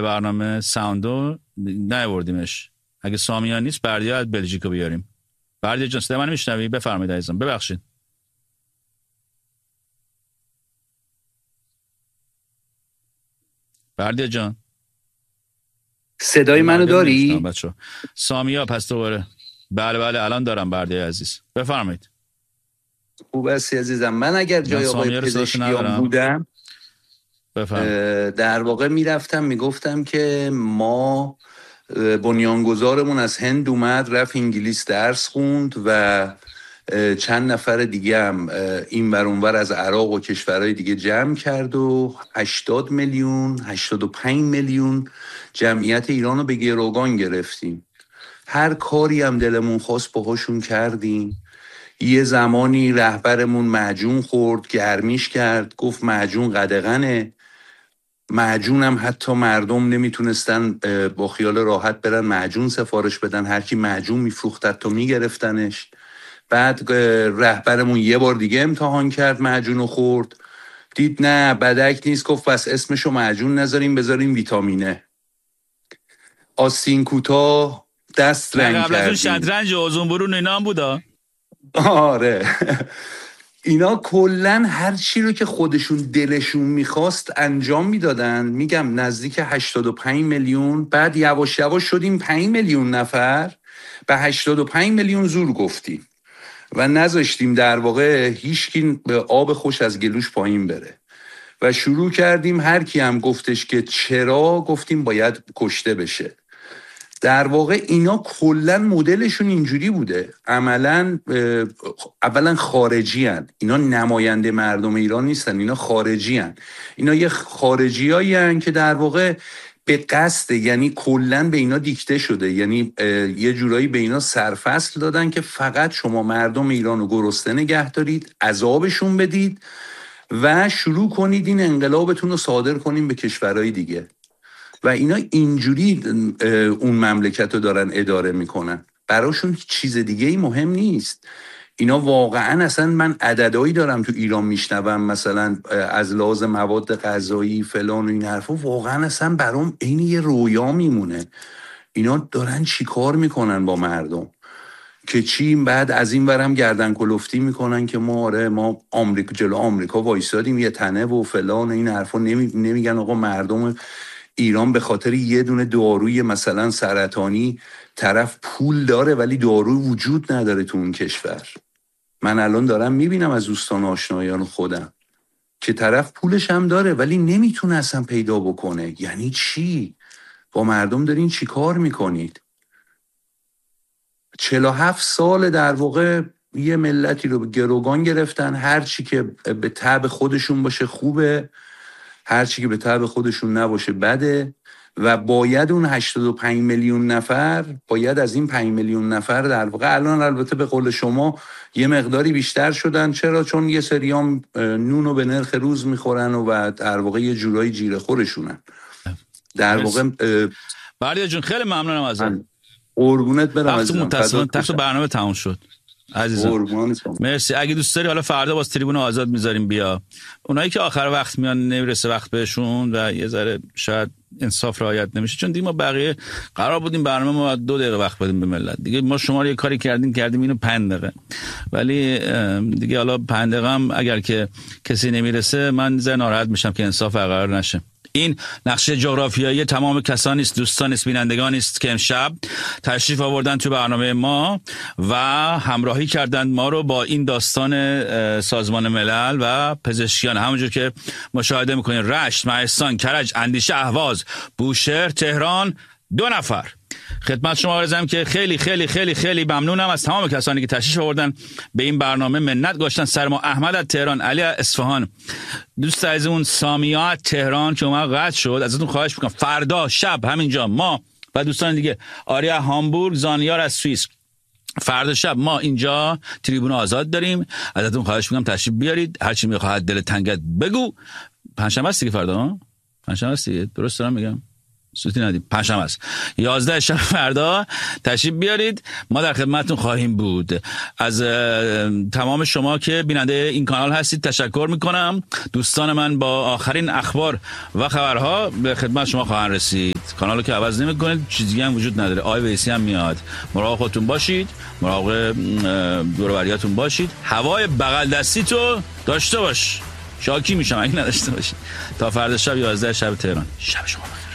برنامه ساوندو نیاوردیمش. اگه سامیان نیست بردیا از بلژیکو بیاریم. بردیا جان صدای منو میشنوی؟ بفرمایید عزیزم. ببخشید. بردیا جان صدای منو داری؟ بچه سامیا پس دوباره. بله الان دارم بردیا عزیز. بفرمایید. خوب هستی عزیزم. من اگر جای آقای پزشکیان بودم در واقع میرفتم میگفتم که ما بنیانگذارمون از هند اومد رفت انگلیس درس خوند و چند نفر دیگه هم این ور اون ور از عراق و کشورهای دیگه جمع کرد و 80 میلیون 85 میلیون جمعیت ایران رو به گروگان گرفتیم. هر کاری هم دلمون خواست باهاشون کردیم. یه زمانی رهبرمون معجون خورد، گرمیش کرد، گفت معجون قدغنه. معجون هم حتی مردم نمیتونستن با خیال راحت برن معجون سفارش بدن، هر کی معجون میفروخت حتی میگرفتنش. بعد رهبرمون یه بار دیگه امتحان کرد، معجون رو خورد، دید نه بدک نیست، گفت پس اسمشو معجون نذاریم بذاریم ویتامینه. آستین کوتاه دست رنگ قبل از اون کردیم. شطرنج و اوزون برون اینا هم بودا. آره اینا کلن هر چی رو که خودشون دلشون میخواست انجام میدادن. میگم نزدیک 85 میلیون. بعد یواش یواش شدیم 5 میلیون نفر، به 85 میلیون زور گفتیم و نذاشتیم در واقع هیچکی به آب خوش از گلوش پایین بره و شروع کردیم. هر کی هم گفتش که چرا، گفتیم باید کشته بشه. در واقع اینا کلن مدلشون اینجوری بوده. عملا اولا خارجی هن. اینا نماینده مردم ایران نیستن، اینا خارجی هن. اینا یه خارجی هایی هن که در واقع به قصد، یعنی کلن به اینا دیکته شده، یعنی یه جورایی به اینا سرفصل دادن که فقط شما مردم ایران رو گرسنه نگه دارید، عذابشون بدید و شروع کنید این انقلابتون رو صادر کنیم به کشورهای دیگه. و اینا اینجوری اون مملکت رو دارن اداره میکنن. براشون چیز دیگه ای مهم نیست. اینا واقعا اصلا من عددهایی دارم تو ایران میشنوم مثلا از لحاظ مواد غذایی فلان و این حرفا، واقعا اصلا برام عین یه رویا میمونه. اینا دارن چی کار میکنن با مردم که چی؟ بعد از این ورم گردن کلفتی میکنن که ما آمریکا جلو آمریکا وایسادیم یه تنه و فلان و این حرفا. نمیگن آقا مردم ایران به خاطر یه دونه داروی مثلا سرطانی طرف پول داره ولی دارو وجود نداره تو اون کشور. من الان دارم میبینم از دوستان آشنایان خودم که طرف پولش هم داره ولی نمیتونه اصلا پیدا بکنه. یعنی چی؟ با مردم دارین چی کار میکنید؟ 47 سال در واقع یه ملتی رو به گروگان گرفتن. هر چی که به طبع خودشون باشه خوبه، هر چی که به طبع خودشون نباشه بده. و باید اون 85 میلیون نفر، باید از این 5 میلیون نفر در واقع الان البته به قول شما یه مقداری بیشتر شدن. چرا؟ چون یه سریام نونو به نرخ روز میخورن و در واقع یه جورایی جیره خورشونن در واقع. بردیا جون خیلی ممنونم ازت. قربونت برم عزیزم. متاسفانه تخت برنامه تموم شد عزیزم. مرسی. اگه دوست داری حالا فردا باز تریبون آزاد میذاریم بیا. اونایی که آخر وقت میان نمیرسه وقت بهشون و یه ذره شاید انصاف رعایت نمیشه، چون دیگه ما بقیه قرار بودیم برنامه ما 2 دقیقه وقت بدیم به ملت. دیگه ما شما رو یه کاری کردیم اینو 5 دقیقه، ولی دیگه حالا 5 دقیقه هم اگر که کسی نمیرسه من زن ناراحت میشم که انصاف برقرار نشه. این نقشه جغرافیایی تمام کسانی است، دوستان است، بینندگانی است که امشب تشریف آوردن تو برنامه ما و همراهی کردند ما رو با این داستان سازمان ملل و پزشکیان. همونجور که مشاهده میکنین رشت، مهستان، کرج، اندیشه، اهواز، بوشهر، تهران 2 نفر. خدمت شما عرضم که خیلی خیلی خیلی خیلی ممنونم از تمام کسانی که تشریف آوردن به این برنامه، منت گذاشتن سر ما. احمد از تهران، علی از اصفهان، دوست عزیزمون سامیا از تهران که اومد قطع شد، ازتون خواهش میکنم فردا شب همینجا ما و دوستان دیگه، آریا هامبورگ، زانیار از سوئیس، فردا شب ما اینجا تریبون آزاد داریم. ازتون خواهش میکنم تشریف بیارید، هر چی میخواهد دل تنگت بگو. پنجشنبه است دیگه، فردا پنجشنبه است دیگه، درست دارم میگم؟ سوتی ندید، پنجشنبه است 11 شب فردا تشریف بیارید، ما در خدمتتون خواهیم بود. از تمام شما که بیننده این کانال هستید تشکر میکنم. دوستان من با آخرین اخبار و خبرها به خدمت شما خواهند رسید. کانالو که عوض نمیکنید، چیزی هم وجود نداره. آی ویسی هم میاد. مراقب خودتون باشید، مراقب دور و بریاتون باشید. هوای بغل دستی تو داشته باش، شاکی میشم اگه نداشته باشید. تا فردا شب 11 شب تهران. شب شما بخیر.